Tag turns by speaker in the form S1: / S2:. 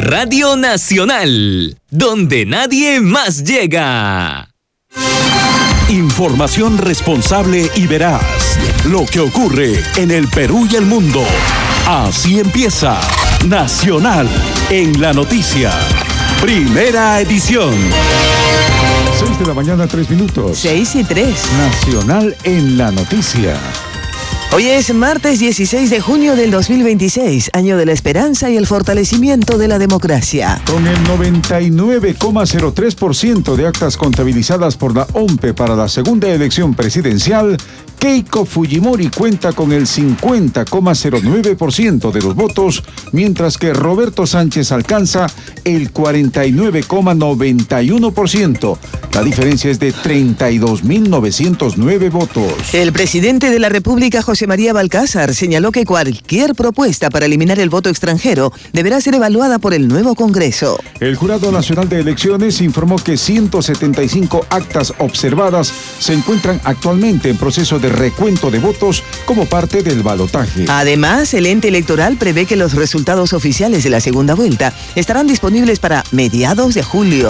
S1: Radio Nacional, donde nadie más llega.
S2: Información responsable y veraz. Lo que ocurre en el Perú y el mundo. Así empieza Nacional en la Noticia. Primera edición.
S3: 6 de la mañana, 3 minutos.
S4: 6:03.
S3: Nacional en la Noticia.
S4: Hoy es martes 16 de junio del 2026, año de la esperanza y el fortalecimiento de la democracia.
S3: Con el 99,03% de actas contabilizadas por la OMPE para la segunda elección presidencial, Keiko Fujimori cuenta con el 50,09% de los votos, mientras que Roberto Sánchez alcanza el 49,91%. La diferencia es de 32.909 votos.
S4: El presidente de la República, José María Balcázar, señaló que cualquier propuesta para eliminar el voto extranjero deberá ser evaluada por el nuevo Congreso.
S3: El Jurado Nacional de Elecciones informó que 175 actas observadas se encuentran actualmente en proceso de recuento de votos como parte del balotaje.
S4: Además, el ente electoral prevé que los resultados oficiales de la segunda vuelta estarán disponibles para mediados de julio.